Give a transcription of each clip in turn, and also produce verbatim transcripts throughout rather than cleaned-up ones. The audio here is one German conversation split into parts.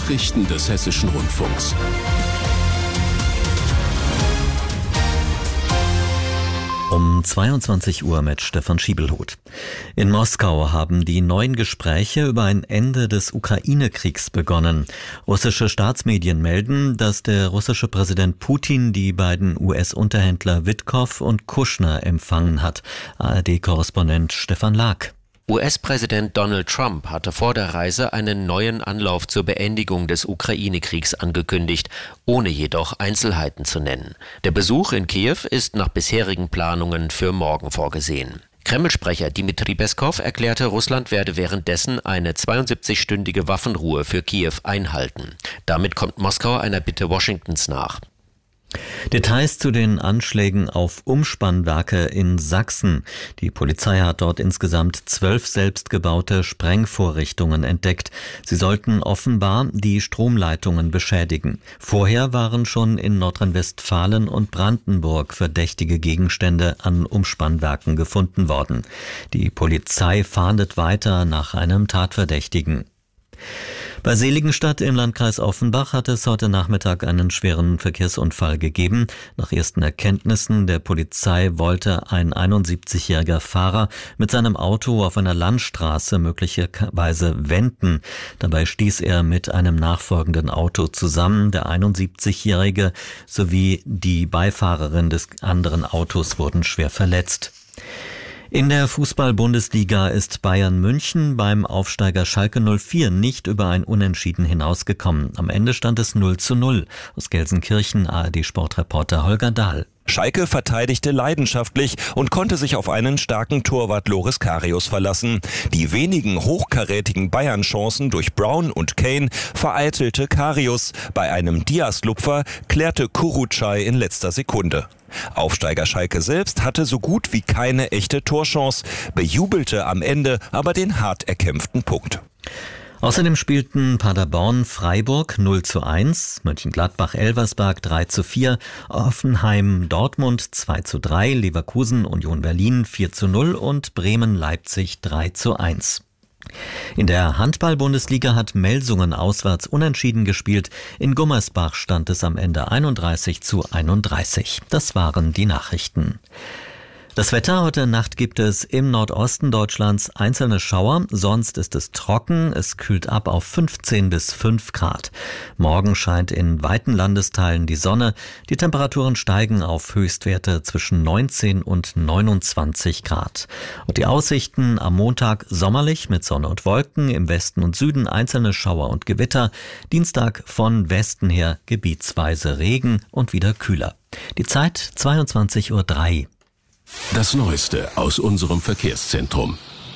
Nachrichten des Hessischen Rundfunks. Um zweiundzwanzig Uhr mit Stefan Schiebelhut. In Moskau haben die neuen Gespräche über ein Ende des Ukraine-Kriegs begonnen. Russische Staatsmedien melden, dass der russische Präsident Putin die beiden U S-Unterhändler Witkow und Kushner empfangen hat. A R D-Korrespondent Stefan Lag. U S-Präsident Donald Trump hatte vor der Reise einen neuen Anlauf zur Beendigung des Ukraine-Kriegs angekündigt, ohne jedoch Einzelheiten zu nennen. Der Besuch in Kiew ist nach bisherigen Planungen für morgen vorgesehen. Kreml-Sprecher Dmitri Peskow erklärte, Russland werde währenddessen eine zweiundsiebzigstündige Waffenruhe für Kiew einhalten. Damit kommt Moskau einer Bitte Washingtons nach. Details zu den Anschlägen auf Umspannwerke in Sachsen. Die Polizei hat dort insgesamt zwölf selbstgebaute Sprengvorrichtungen entdeckt. Sie sollten offenbar die Stromleitungen beschädigen. Vorher waren schon in Nordrhein-Westfalen und Brandenburg verdächtige Gegenstände an Umspannwerken gefunden worden. Die Polizei fahndet weiter nach einem Tatverdächtigen. Bei Seligenstadt im Landkreis Offenbach hat es heute Nachmittag einen schweren Verkehrsunfall gegeben. Nach ersten Erkenntnissen der Polizei wollte ein einundsiebzigjähriger Fahrer mit seinem Auto auf einer Landstraße möglicherweise wenden. Dabei stieß er mit einem nachfolgenden Auto zusammen. Der einundsiebzigjährige sowie die Beifahrerin des anderen Autos wurden schwer verletzt. In der Fußball-Bundesliga ist Bayern München beim Aufsteiger Schalke null vier nicht über ein Unentschieden hinausgekommen. Am Ende stand es null zu null. Aus Gelsenkirchen A R D-Sportreporter Holger Dahl. Schalke verteidigte leidenschaftlich und konnte sich auf einen starken Torwart Loris Karius verlassen. Die wenigen hochkarätigen Bayern-Chancen durch Brown und Kane vereitelte Karius. Bei einem Diaz-Lupfer klärte Kurucay in letzter Sekunde. Aufsteiger Schalke selbst hatte so gut wie keine echte Torchance, bejubelte am Ende aber den hart erkämpften Punkt. Außerdem spielten Paderborn Freiburg null zu eins, Mönchengladbach Elversberg drei zu vier, Hoffenheim Dortmund zwei zu drei, Leverkusen Union Berlin vier zu null und Bremen Leipzig drei zu eins. In der Handball-Bundesliga hat Melsungen auswärts unentschieden gespielt. In Gummersbach stand es am Ende einunddreißig zu einunddreißig. Das waren die Nachrichten. Das Wetter: Heute Nacht gibt es im Nordosten Deutschlands einzelne Schauer, sonst ist es trocken, es kühlt ab auf fünfzehn bis fünf Grad. Morgen scheint in weiten Landesteilen die Sonne, die Temperaturen steigen auf Höchstwerte zwischen neunzehn und neunundzwanzig Grad. Und die Aussichten: am Montag sommerlich mit Sonne und Wolken, im Westen und Süden einzelne Schauer und Gewitter, Dienstag von Westen her gebietsweise Regen und wieder kühler. Die Zeit zweiundzwanzig Uhr drei. Das Neueste aus unserem Verkehrszentrum.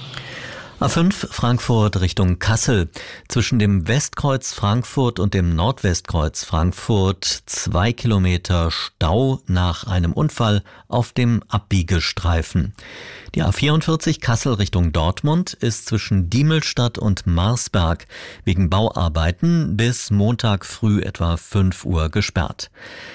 A fünf Frankfurt Richtung Kassel. Zwischen dem Westkreuz Frankfurt und dem Nordwestkreuz Frankfurt zwei Kilometer Stau nach einem Unfall auf dem Abbiegestreifen. Die A vierundvierzig Kassel Richtung Dortmund ist zwischen Diemelstadt und Marsberg wegen Bauarbeiten bis Montag früh etwa fünf Uhr gesperrt.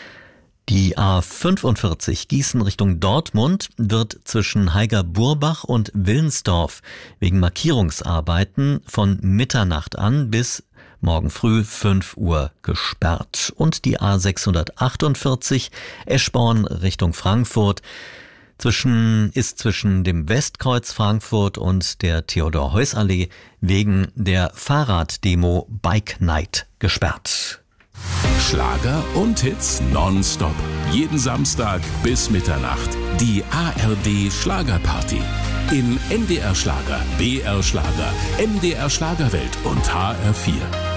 Die A fünfundvierzig Gießen Richtung Dortmund wird zwischen Heiger-Burbach und Willensdorf wegen Markierungsarbeiten von Mitternacht an bis morgen früh fünf Uhr gesperrt. Und die A sechshundertachtundvierzig Eschborn Richtung Frankfurt zwischen, ist zwischen dem Westkreuz Frankfurt und der Theodor-Heuss-Allee wegen der Fahrraddemo Bike Night gesperrt. Schlager und Hits nonstop. Jeden Samstag bis Mitternacht. Die A R D Schlagerparty. Im N D R Schlager, B R Schlager, M D R Schlagerwelt und H R vier.